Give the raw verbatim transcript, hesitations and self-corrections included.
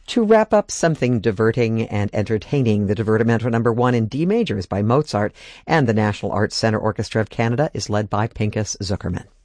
To wrap up, something diverting and entertaining. The Divertimento number one in D major is by Mozart, and the National Arts Centre Orchestra of Canada is led by Pinchas Zuckerman.